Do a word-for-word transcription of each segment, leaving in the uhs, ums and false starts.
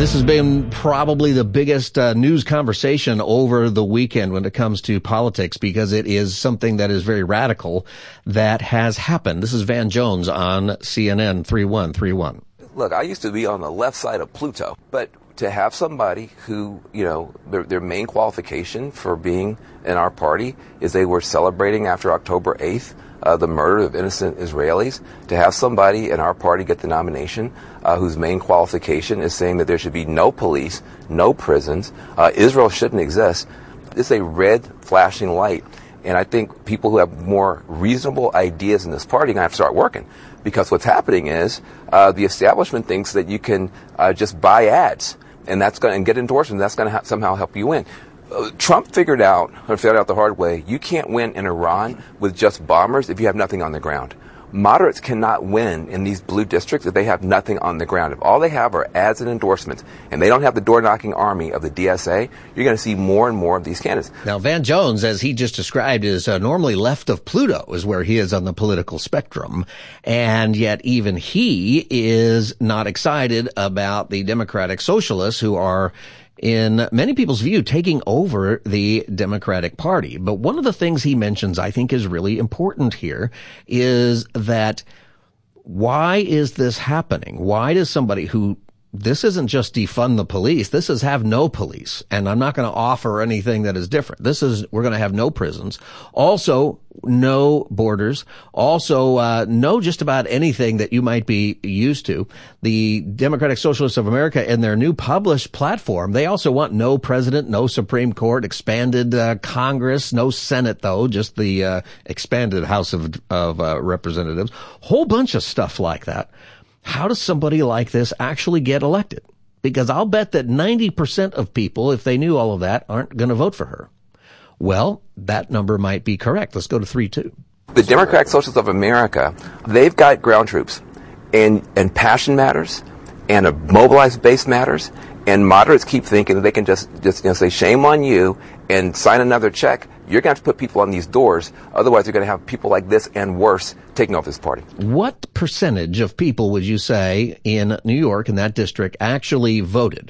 This has been probably the biggest uh, news conversation over the weekend when it comes to politics, because it is something that is very radical that has happened. This is Van Jones on C N N three one three one. Look, I used to be on the left side of Pluto, but to have somebody who, you know, their, their main qualification for being in our party is they were celebrating after October eighth uh, the murder of innocent Israelis, to have somebody in our party get the nomination uh, whose main qualification is saying that there should be no police, no prisons, uh, Israel shouldn't exist, it's a red flashing light. And I think people who have more reasonable ideas in this party are going to have to start working. Because what's happening is uh, the establishment thinks that you can uh, just buy ads and that's going and get endorsements. That's going to ha- somehow help you win. Uh, Trump figured out, or figured out the hard way, you can't win in Iran with just bombers if you have nothing on the ground. Moderates cannot win in these blue districts if they have nothing on the ground. If all they have are ads and endorsements, and they don't have the door-knocking army of the D S A, you're going to see more and more of these candidates. Now, Van Jones, as he just described, is uh, normally left of Pluto, is where he is on the political spectrum. And yet even he is not excited about the Democratic Socialists, who are, in many people's view, taking over the Democratic Party. But one of the things he mentions I think is really important here is that why is this happening? Why does somebody who, this isn't just defund the police, this is have no police, and I'm not going to offer anything that is different. This is, we're going to have no prisons, also no borders, also uh no just about anything that you might be used to. The Democratic Socialists of America, in their new published platform, they also want no president, no Supreme Court, expanded uh, Congress, no Senate though, just the uh, expanded House of, of uh, Representatives, whole bunch of stuff like that. How does somebody like this actually get elected? Because I'll bet that ninety percent of people, if they knew all of that, aren't going to vote for her. Well, that number might be correct. Let's go to three two. The Democratic Socialists of America, they've got ground troops, and, and passion matters, and a mobilized base matters, and moderates keep thinking that they can just, just you know, say, shame on you, and sign another check. You're going to have to put people on these doors. Otherwise, you're going to have people like this and worse taking over this party. What percentage of people would you say in New York, in that district, actually voted?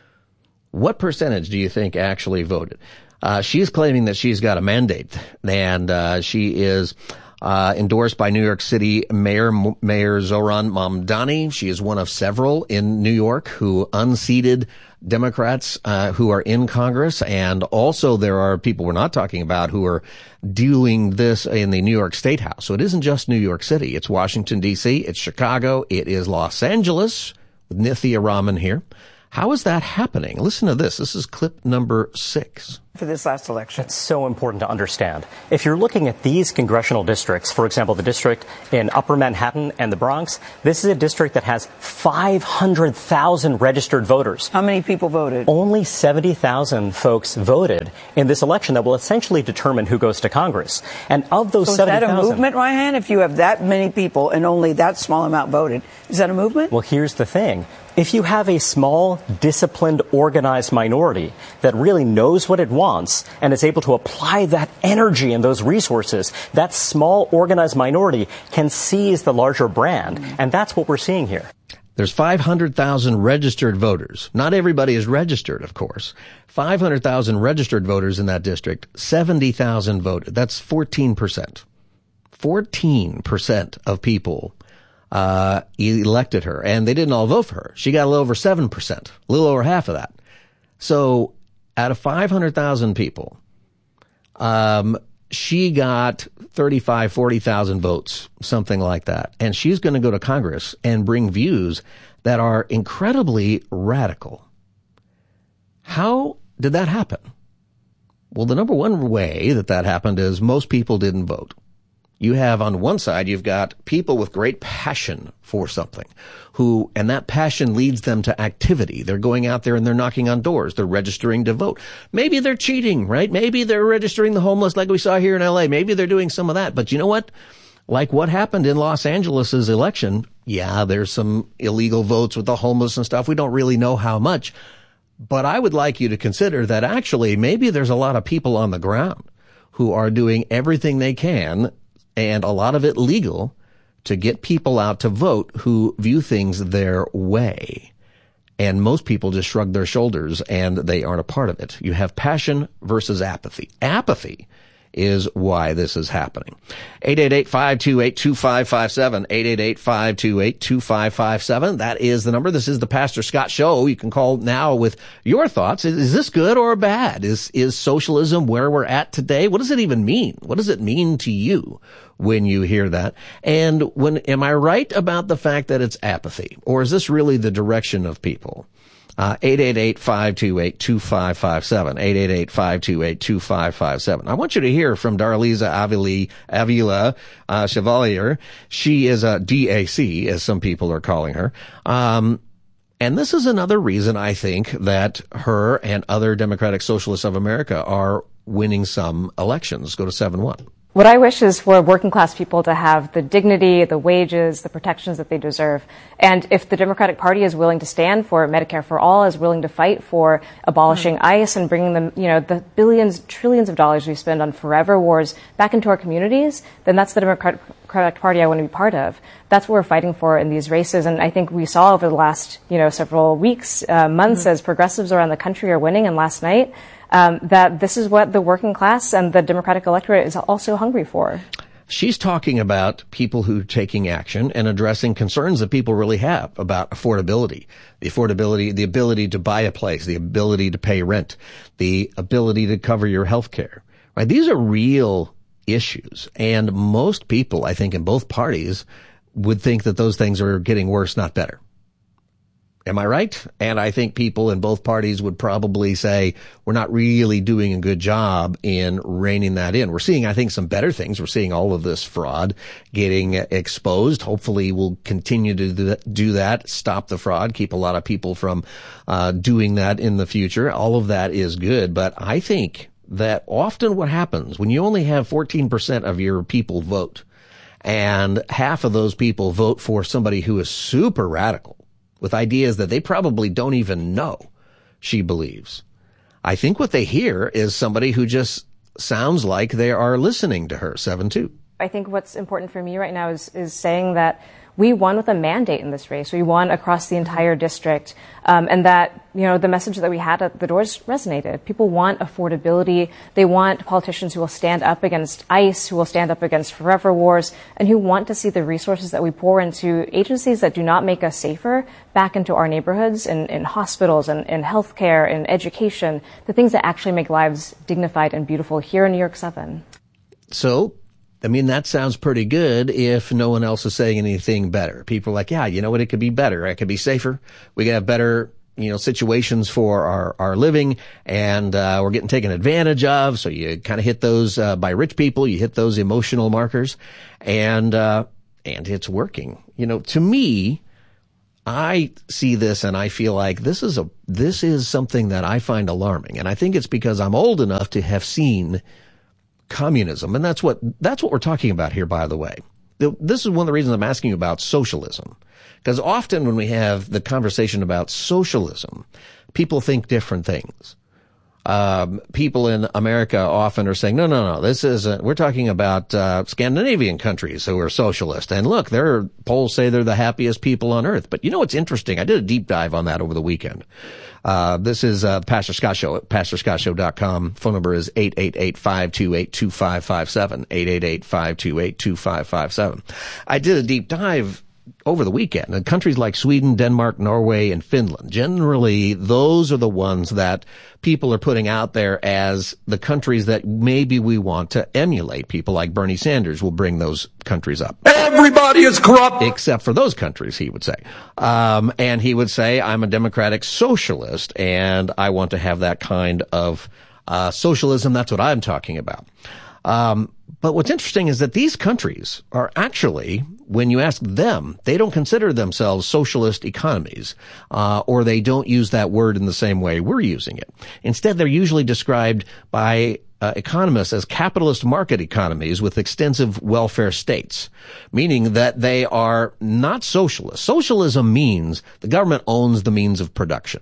What percentage do you think actually voted? Uh, she's claiming that she's got a mandate, and uh, she is uh endorsed by New York City Mayor Mayor Zohran Mamdani. She is one of several in New York who unseated Democrats uh who are in Congress, and also there are people we're not talking about who are doing this in the New York State House. So it isn't just New York City. It's Washington, D C, it's Chicago, it is Los Angeles, with Nithya Raman here. How is that happening? Listen to this. This is clip number six. For this last election. It's so important to understand. If you're looking at these congressional districts, for example, the district in Upper Manhattan and the Bronx, this is a district that has five hundred thousand registered voters. How many people voted? Only seventy thousand folks voted in this election that will essentially determine who goes to Congress. And of those so seventy thousand... is that a movement, Ryan? If you have that many people and only that small amount voted, is that a movement? Well, here's the thing. If you have a small, disciplined, organized minority that really knows what it wants and is able to apply that energy and those resources, that small, organized minority can seize the larger brand. And that's what we're seeing here. There's five hundred thousand registered voters. Not everybody is registered, of course. five hundred thousand registered voters in that district. seventy thousand voted. That's fourteen percent. fourteen percent of people uh elected her, and they didn't all vote for her. She got a little over seven percent, a little over half of that. So out of five hundred thousand people, um she got thirty-five, forty thousand votes, something like that. And she's going to go to Congress and bring views that are incredibly radical. How did that happen? Well, the number one way that that happened is most people didn't vote. You have on one side, you've got people with great passion for something who, and that passion leads them to activity. They're going out there and they're knocking on doors. They're registering to vote. Maybe they're cheating, right? Maybe they're registering the homeless like we saw here in L A. Maybe they're doing some of that. But you know what? Like what happened in Los Angeles's election, yeah, there's some illegal votes with the homeless and stuff. We don't really know how much. But I would like you to consider that actually maybe there's a lot of people on the ground who are doing everything they can, and a lot of it legal, to get people out to vote who view things their way. And most people just shrug their shoulders and they aren't a part of it. You have passion versus apathy. Apathy is why this is happening. eight eight eight, five two eight, two five five seven, eight eight eight, five two eight, two five five seven. That is the number. This is the Pastor Scott Show. You can call now with your thoughts. Is, is this good or bad? Is, is socialism where we're at today? What does it even mean? What does it mean to you when you hear that? And when, am I right about the fact that it's apathy? Or is this really the direction of people? Uh, eight eight eight, five two eight, two five five seven, eight eight eight, five two eight, two five five seven. I want you to hear from Darlisa Avila, Avila uh, Chevalier. She is a D A C, as some people are calling her. Um, and this is another reason I think that her and other Democratic Socialists of America are winning some elections. Go to seven one. What I wish is for working class people to have the dignity, the wages, the protections that they deserve. And if the Democratic Party is willing to stand for Medicare for all, is willing to fight for abolishing mm. ICE and bringing them, you know, the billions, trillions of dollars we spend on forever wars back into our communities, then that's the Democratic Party I want to be part of. That's what we're fighting for in these races. And I think we saw over the last, you know, several weeks, uh, months, mm. as progressives around the country are winning, and last night, Um, that this is what the working class and the Democratic electorate is also hungry for. She's talking about people who are taking action and addressing concerns that people really have about affordability, the affordability, the ability to buy a place, the ability to pay rent, the ability to cover your health care. Right? These are real issues. And most people, I think, in both parties would think that those things are getting worse, not better. Am I right? And I think people in both parties would probably say we're not really doing a good job in reining that in. We're seeing, I think, some better things. We're seeing all of this fraud getting exposed. Hopefully we'll continue to do that, stop the fraud, keep a lot of people from uh doing that in the future. All of that is good. But I think that often what happens when you only have fourteen percent of your people vote and half of those people vote for somebody who is super radical, with ideas that they probably don't even know she believes. I think what they hear is somebody who just sounds like they are listening to her. seven two. I think what's important for me right now is, is saying that we won with a mandate in this race. We won across the entire district. Um, and that, you know, the message that we had at the doors resonated. People want affordability. They want politicians who will stand up against ICE, who will stand up against forever wars, and who want to see the resources that we pour into agencies that do not make us safer back into our neighborhoods and in hospitals and in healthcare and education, the things that actually make lives dignified and beautiful here in New York seven. So, I mean, that sounds pretty good if no one else is saying anything better. People are like, yeah, you know what? It could be better. It could be safer. We could have better, you know, situations for our, our living, and uh, we're getting taken advantage of. So you kind of hit those uh, by rich people. You hit those emotional markers, and uh, and it's working. You know, to me, I see this and I feel like this is a this is something that I find alarming, and I think it's because I'm old enough to have seen communism. And that's what, that's what we're talking about here, by the way. This is one of the reasons I'm asking you about socialism. Because often when we have the conversation about socialism, people think different things. Um, people in America often are saying, no, no, no, this is, a, we're talking about, uh, Scandinavian countries who are socialist. And look, their polls say they're the happiest people on earth. But you know what's interesting? I did a deep dive on that over the weekend. Uh, this is, uh, Pastor Scott Show at pastor scott show dot com. Phone number is eight eight eight, five two eight, two five five seven, eight eight eight, five two eight, two five five seven. I did a deep dive over the weekend. And countries like Sweden, Denmark, Norway, and Finland, generally those are the ones that people are putting out there as the countries that maybe we want to emulate. People like Bernie Sanders will bring those countries up. Everybody is corrupt. Except for those countries, he would say. Um, and he would say, I'm a democratic socialist, and I want to have that kind of uh socialism. That's what I'm talking about. Um, but what's interesting is that these countries are actually, when you ask them, they don't consider themselves socialist economies, uh, or they don't use that word in the same way we're using it. Instead, they're usually described by uh, economists as capitalist market economies with extensive welfare states, meaning that they are not socialist. Socialism means the government owns the means of production.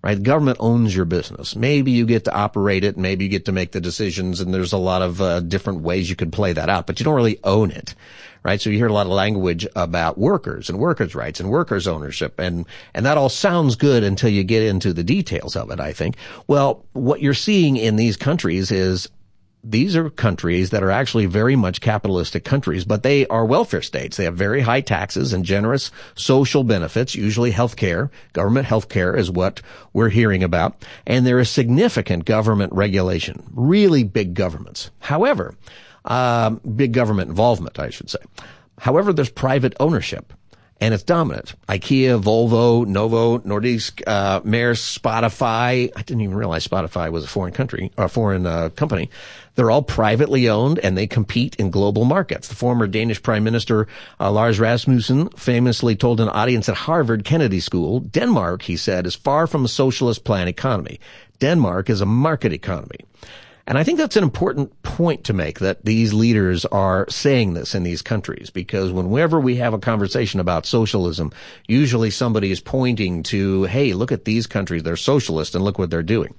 right? The government owns your business. Maybe you get to operate it, maybe you get to make the decisions, and there's a lot of uh, different ways you could play that out, but you don't really own it, right? So you hear a lot of language about workers and workers' rights and workers' ownership, and and that all sounds good until you get into the details of it, I think. Well, what you're seeing in these countries is these are countries that are actually very much capitalistic countries, but they are welfare states. They have very high taxes and generous social benefits, usually health care. Government health care is what we're hearing about. And there is significant government regulation, really big governments. However, um, big government involvement, I should say. However, there's private ownership. And it's dominant. IKEA, Volvo, Novo Nordisk, uh, Maersk, Spotify. I didn't even realize Spotify was a foreign country, or a foreign uh, company. They're all privately owned, and they compete in global markets. The former Danish Prime Minister, uh, Lars Rasmussen, famously told an audience at Harvard Kennedy School, Denmark, he said, is far from a socialist plan economy. Denmark is a market economy. And I think that's an important point to make, that these leaders are saying this in these countries, because whenever we have a conversation about socialism, usually somebody is pointing to, hey, look at these countries, they're socialist, and look what they're doing.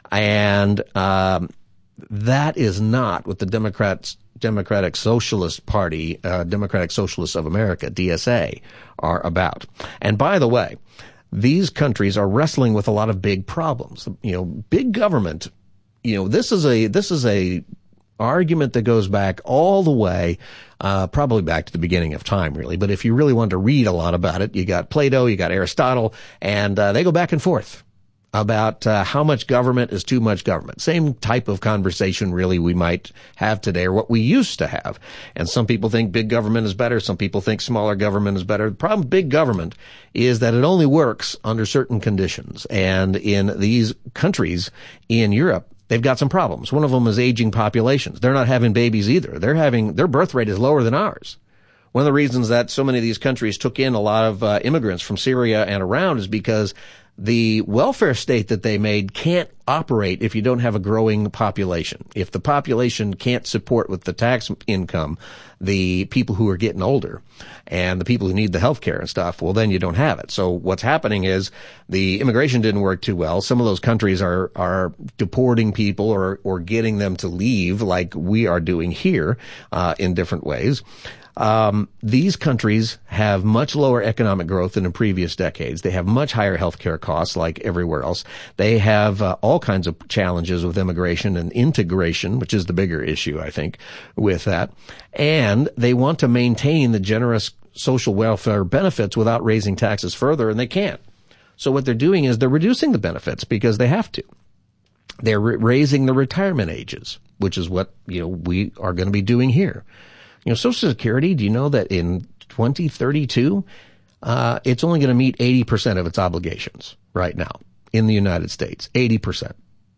And um, that is not what the Democrats, Democratic Socialist Party, uh, Democratic Socialists of America, D S A, are about. And by the way, these countries are wrestling with a lot of big problems. You know, big government. You know, this is a, this is a argument that goes back all the way, uh, probably back to the beginning of time, really. But if you really want to read a lot about it, you got Plato, you got Aristotle, and, uh, they go back and forth about, uh, how much government is too much government. Same type of conversation, really, we might have today, or what we used to have. And some people think big government is better. Some people think smaller government is better. The problem with big government is that it only works under certain conditions. And in these countries in Europe, they've got some problems. One of them is aging populations. They're not having babies either. They're having, their birth rate is lower than ours. One of the reasons that so many of these countries took in a lot of uh, immigrants from Syria and around is because the welfare state that they made can't operate if you don't have a growing population. If the population can't support with the tax income the people who are getting older and the people who need the health care and stuff, well, then you don't have it. So what's happening is the immigration didn't work too well. Some of those countries are are deporting people or or getting them to leave, like we are doing here, uh in different ways. Um, these countries have much lower economic growth than in previous decades. They have much higher healthcare costs, like everywhere else. They have uh, all kinds of challenges with immigration and integration, which is the bigger issue, I think, with that. And they want to maintain the generous social welfare benefits without raising taxes further, and they can't. So what they're doing is they're reducing the benefits because they have to. They're ra- raising the retirement ages, which is what, you know, we are going to be doing here. You know, Social Security, do you know that in twenty thirty-two, uh, it's only going to meet eighty percent of its obligations right now in the United States? eighty percent.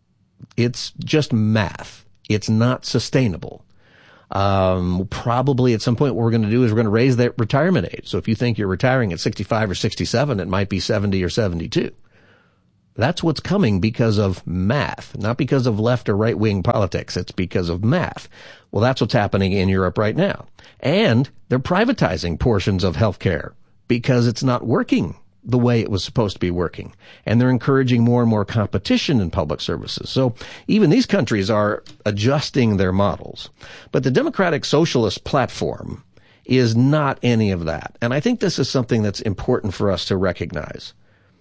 It's just math. It's not sustainable. Um, probably at some point what we're going to do is we're going to raise that retirement age. So if you think you're retiring at sixty-five or sixty-seven, it might be seventy or seventy-two. That's what's coming because of math, not because of left or right wing politics. It's because of math. Well, that's what's happening in Europe right now. And they're privatizing portions of healthcare because it's not working the way it was supposed to be working. And they're encouraging more and more competition in public services. So even these countries are adjusting their models. But the Democratic Socialist platform is not any of that. And I think this is something that's important for us to recognize.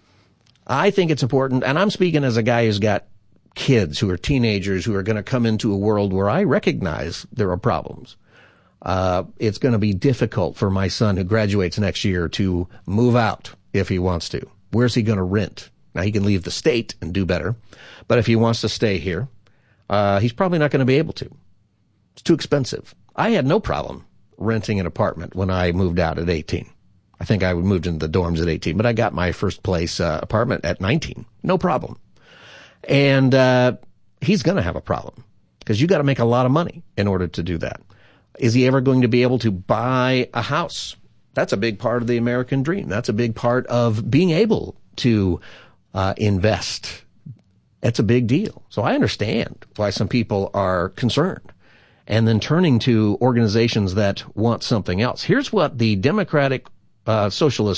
I think it's important, and I'm speaking as a guy who's got kids who are teenagers who are going to come into a world where I recognize there are problems. Uh, it's going to be difficult for my son who graduates next year to move out if he wants to. Where's he going to rent? Now, he can leave the state and do better, but if he wants to stay here, uh, he's probably not going to be able to. It's too expensive. I had no problem renting an apartment when I moved out at eighteen. I think I moved into the dorms at eighteen, but I got my first place uh, apartment at nineteen. No problem. And uh he's going to have a problem because you got to make a lot of money in order to do that. Is he ever going to be able to buy a house? That's a big part of the American dream. That's a big part of being able to uh invest. That's a big deal. So I understand why some people are concerned and then turning to organizations that want something else. Here's what the Democratic Uh, Socialist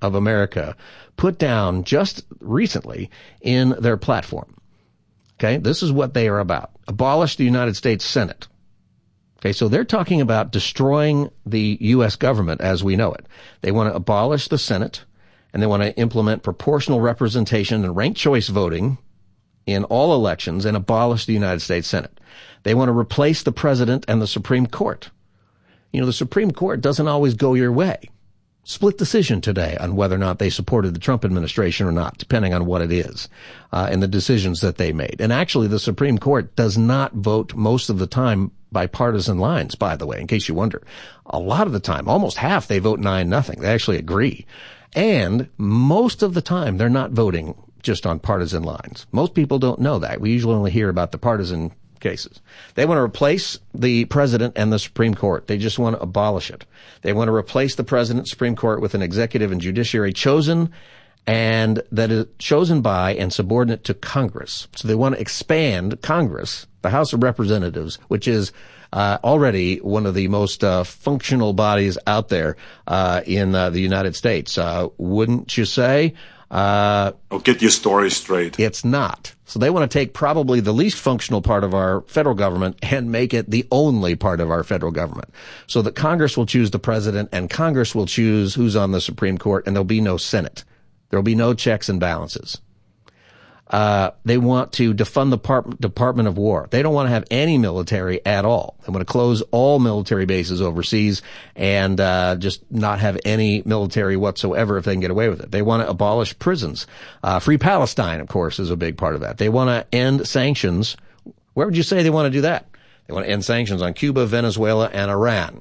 of America put down just recently in their platform. Okay, this is what they are about. Abolish the United States Senate. Okay, so they're talking about destroying the U S government as we know it. They want to abolish the Senate, and they want to implement proportional representation and ranked choice voting in all elections and abolish the United States Senate. They want to replace the president and the Supreme Court. You know, the Supreme Court doesn't always go your way. Split decision today on whether or not they supported the Trump administration or not, depending on what it is, uh, and the decisions that they made. And actually, the Supreme Court does not vote most of the time by partisan lines, by the way, in case you wonder. A lot of the time, almost half, they vote nine nothing. They actually agree. And most of the time, they're not voting just on partisan lines. Most people don't know that. We usually only hear about the partisan cases. They want to replace the president and the Supreme Court. They just want to abolish it. They want to replace the president, Supreme Court with an executive and judiciary chosen and that is chosen by and subordinate to Congress. So they want to expand Congress, the House of Representatives, which is uh, already one of the most uh, functional bodies out there uh, in uh, the United States. Uh, wouldn't you say? Uh, I'll get your story straight. It's not. So they want to take probably the least functional part of our federal government and make it the only part of our federal government. So that Congress will choose the president and Congress will choose who's on the Supreme Court, and there'll be no Senate. There'll be no checks and balances. Uh, they want to defund the par- Department of War. They don't want to have any military at all. They want to close all military bases overseas and uh, just not have any military whatsoever if they can get away with it. They want to abolish prisons. Uh, Free Palestine, of course, is a big part of that. They want to end sanctions. Where would you say they want to do that? They want to end sanctions on Cuba, Venezuela, and Iran.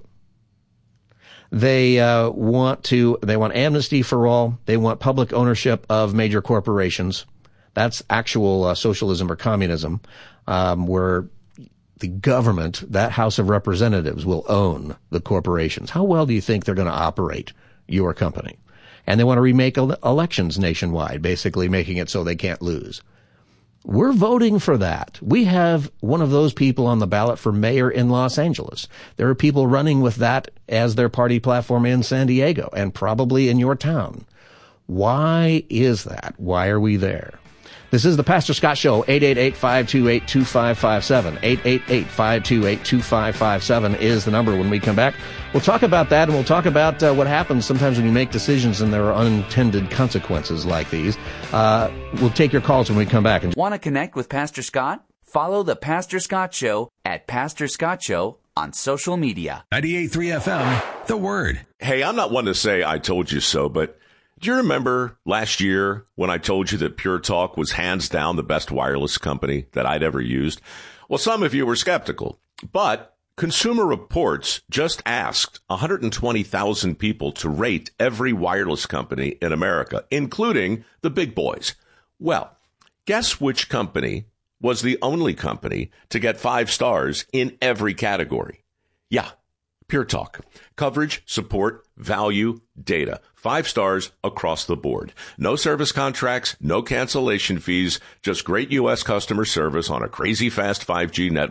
They uh, want to. They want amnesty for all. They want public ownership of major corporations. That's actual uh, socialism or communism, um, where the government, that House of Representatives, will own the corporations. How well do you think they're going to operate your company? And they want to remake ele- elections nationwide, basically making it so they can't lose. We're voting for that. We have one of those people on the ballot for mayor in Los Angeles. There are people running with that as their party platform in San Diego and probably in your town. Why is that? Why are we there? This is the Pastor Scott Show. eight eight eight, five two eight, two five five seven. eight eight eight, five two eight, two five five seven is the number. When we come back, we'll talk about that, and we'll talk about uh, what happens sometimes when you make decisions and there are unintended consequences like these. Uh, we'll take your calls when we come back. Want to connect with Pastor Scott? Follow the Pastor Scott Show at Pastor Scott Show on social media. ninety-eight point three F M, The Word. Hey, I'm not one to say I told you so, but do you remember last year when I told you that Pure Talk was hands down the best wireless company that I'd ever used? Well, some of you were skeptical, but Consumer Reports just asked one hundred twenty thousand people to rate every wireless company in America, including the big boys. Well, guess which company was the only company to get five stars in every category? Yeah, Pure Talk. Coverage, support, value, data. Five stars across the board. No service contracts, no cancellation fees, just great U S customer service on a crazy fast five G network.